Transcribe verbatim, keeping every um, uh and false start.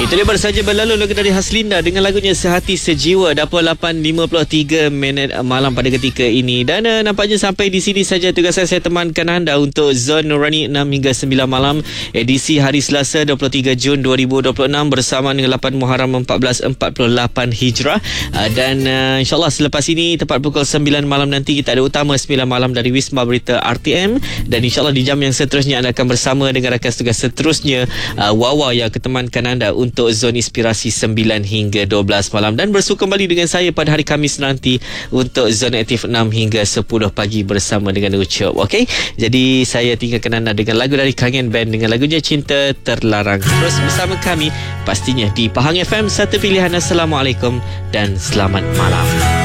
Itu dia baru saja berlalu lagu dari Haslinda dengan lagunya Sehati Sejiwa. Dah pukul lapan lima puluh tiga minit malam pada ketika ini. Dan uh, nampaknya sampai di sini saja tugas saya, saya temankan anda untuk Zon Nurani enam hingga sembilan malam edisi hari Selasa dua puluh tiga Jun dua ribu dua puluh enam bersama dengan lapan Muharram seribu empat ratus empat puluh lapan Hijrah. uh, Dan uh, insyaAllah selepas ini tepat pukul sembilan malam nanti kita ada utama sembilan malam dari Wisma Berita R T M. Dan insyaAllah di jam yang seterusnya anda akan bersama dengan rakan tugas seterusnya uh, Wawa yang ketemankan anda untuk Zon Inspirasi sembilan hingga dua belas malam, dan bersua kembali dengan saya pada hari Khamis nanti untuk Zon Aktif enam hingga sepuluh pagi bersama dengan Ucup. Okey, jadi saya tinggalkan anda dengan lagu dari Kangen Band dengan lagunya Cinta Terlarang. Terus bersama kami pastinya di Pahang F M, satu pilihan. Assalamualaikum dan selamat malam.